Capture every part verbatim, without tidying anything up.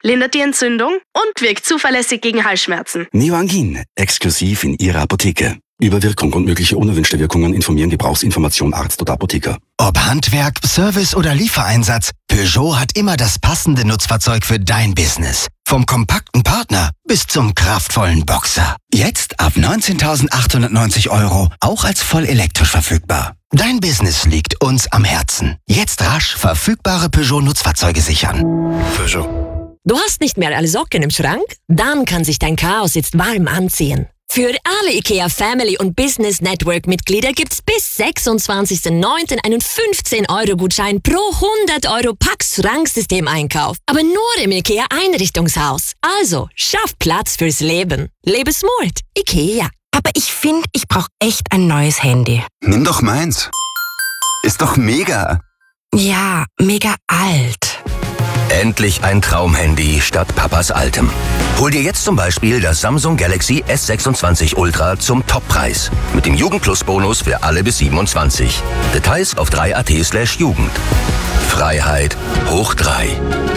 lindert die Entzündung und wirkt zuverlässig gegen Halsschmerzen. Neoangin, exklusiv in Ihrer Apotheke. Über Wirkung und mögliche unerwünschte Wirkungen informieren Gebrauchsinformation Arzt oder Apotheker. Ob Handwerk, Service oder Liefereinsatz, Peugeot hat immer das passende Nutzfahrzeug für dein Business. Vom kompakten Partner bis zum kraftvollen Boxer. Jetzt ab neunzehntausendachthundertneunzig Euro, auch als voll elektrisch verfügbar. Dein Business liegt uns am Herzen. Jetzt rasch verfügbare Peugeot-Nutzfahrzeuge sichern. Peugeot. Du hast nicht mehr alle Socken im Schrank? Dann kann sich dein Chaos jetzt warm anziehen. Für alle IKEA Family und Business Network Mitglieder gibt's bis sechsundzwanzigsten neunten einen fünfzehn Euro Gutschein pro hundert Euro Pax Schranksystem-Einkauf. Aber nur im IKEA Einrichtungshaus. Also, schaff Platz fürs Leben. Lebe smart. IKEA. Aber ich finde, ich brauche echt ein neues Handy. Nimm doch meins. Ist doch mega. Ja, mega alt. Endlich ein Traumhandy statt Papas altem. Hol dir jetzt zum Beispiel das Samsung Galaxy S sechsundzwanzig Ultra zum Toppreis. Mit dem Jugend-Plus-Bonus für alle bis siebenundzwanzig. Details auf drei punkt at slash Jugend. Freiheit hoch drei.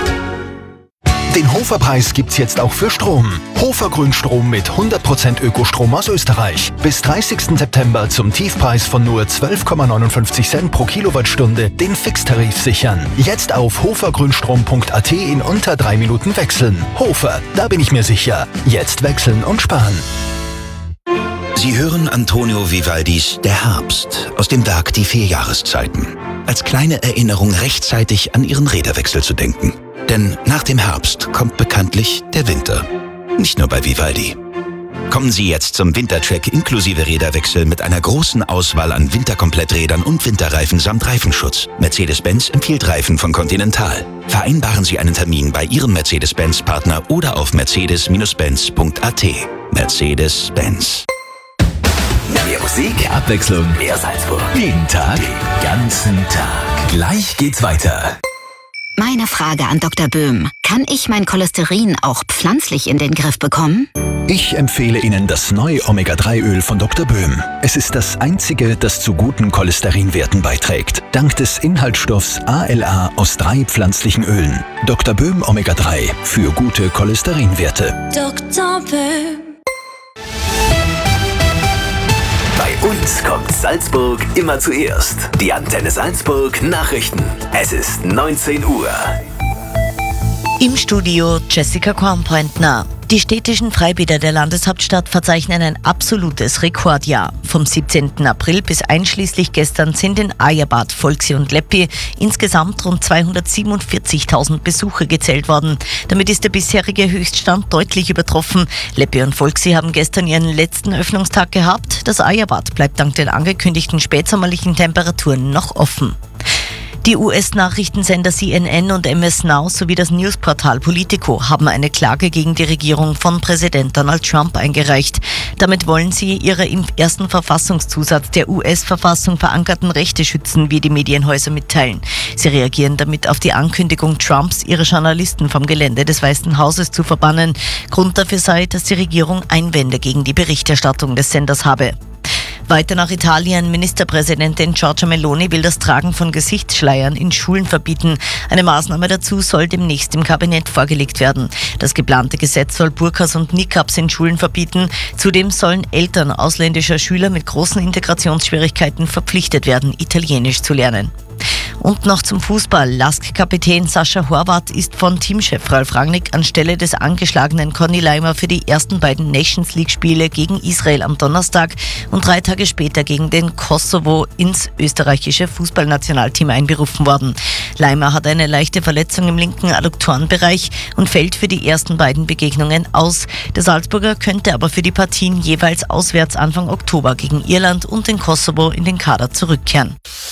Den Hofer-Preis gibt's jetzt auch für Strom. Hofer Grünstrom mit hundert Prozent Ökostrom aus Österreich. Bis dreißigsten September zum Tiefpreis von nur zwölf Komma neunundfünfzig Cent pro Kilowattstunde den Fixtarif sichern. Jetzt auf hofergrünstrom punkt at in unter drei Minuten wechseln. Hofer, da bin ich mir sicher. Jetzt wechseln und sparen. Sie hören Antonio Vivaldis Der Herbst aus dem Werk Die vier Jahreszeiten. Als kleine Erinnerung rechtzeitig an Ihren Räderwechsel zu denken. Denn nach dem Herbst kommt bekanntlich der Winter. Nicht nur bei Vivaldi. Kommen Sie jetzt zum Wintercheck inklusive Räderwechsel mit einer großen Auswahl an Winterkompletträdern und Winterreifen samt Reifenschutz. Mercedes-Benz empfiehlt Reifen von Continental. Vereinbaren Sie einen Termin bei Ihrem Mercedes-Benz-Partner oder auf mercedes Bindestrich benz punkt at. Mercedes-Benz. Mehr Musik, mehr Abwechslung, mehr Salzburg. Jeden Tag, den ganzen Tag. Gleich geht's weiter. Meine Frage an Doktor Böhm. Kann ich mein Cholesterin auch pflanzlich in den Griff bekommen? Ich empfehle Ihnen das neue Omega drei Öl von Doktor Böhm. Es ist das einzige, das zu guten Cholesterinwerten beiträgt. Dank des Inhaltsstoffs A L A aus drei pflanzlichen Ölen. Doktor Böhm Omega drei für gute Cholesterinwerte. Doktor Böhm. Bei uns kommt Salzburg immer zuerst. Die Antenne Salzburg Nachrichten. Es ist neunzehn Uhr. Im Studio Jessica Kornpointner. Die städtischen Freibäder der Landeshauptstadt verzeichnen ein absolutes Rekordjahr. Vom siebzehnten April bis einschließlich gestern sind in Ajabad, Volksi und Leppi insgesamt rund zweihundertsiebenundvierzigtausend Besucher gezählt worden. Damit ist der bisherige Höchststand deutlich übertroffen. Leppi und Volksi haben gestern ihren letzten Öffnungstag gehabt. Das Ajabad bleibt dank den angekündigten spätsommerlichen Temperaturen noch offen. Die U S-Nachrichtensender C N N und M S Now sowie das Newsportal Politico haben eine Klage gegen die Regierung von Präsident Donald Trump eingereicht. Damit wollen sie ihre im ersten Verfassungszusatz der U S-Verfassung verankerten Rechte schützen, wie die Medienhäuser mitteilen. Sie reagieren damit auf die Ankündigung Trumps, ihre Journalisten vom Gelände des Weißen Hauses zu verbannen. Grund dafür sei, dass die Regierung Einwände gegen die Berichterstattung des Senders habe. Weiter nach Italien. Ministerpräsidentin Giorgia Meloni will das Tragen von Gesichtsschleiern in Schulen verbieten. Eine Maßnahme dazu soll demnächst im Kabinett vorgelegt werden. Das geplante Gesetz soll Burkas und Niqabs in Schulen verbieten. Zudem sollen Eltern ausländischer Schüler mit großen Integrationsschwierigkeiten verpflichtet werden, Italienisch zu lernen. Und noch zum Fußball. Lask-Kapitän Sascha Horvath ist von Teamchef Ralf Rangnick anstelle des angeschlagenen Conny Leimer für die ersten beiden Nations League-Spiele gegen Israel am Donnerstag und drei Tage später gegen den Kosovo ins österreichische Fußballnationalteam einberufen worden. Leimer hat eine leichte Verletzung im linken Adduktorenbereich und fällt für die ersten beiden Begegnungen aus. Der Salzburger könnte aber für die Partien jeweils auswärts Anfang Oktober gegen Irland und den Kosovo in den Kader zurückkehren.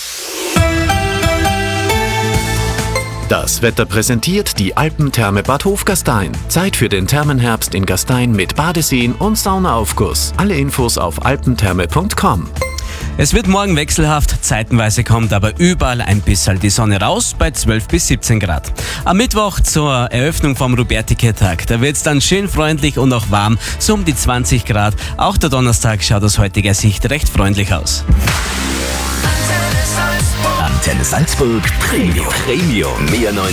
Das Wetter präsentiert die Alpentherme Bad Hofgastein. Zeit für den Thermenherbst in Gastein mit Badeseen und Saunaaufguss. Alle Infos auf alpentherme punkt com. Es wird morgen wechselhaft, zeitenweise kommt aber überall ein bisschen die Sonne raus bei zwölf bis siebzehn Grad. Am Mittwoch zur Eröffnung vom Rubertike-Tag, da wird es dann schön freundlich und auch warm, so um die zwanzig Grad. Auch der Donnerstag schaut aus heutiger Sicht recht freundlich aus. Antenne Salzburg Premium. Premium. Mehr neuen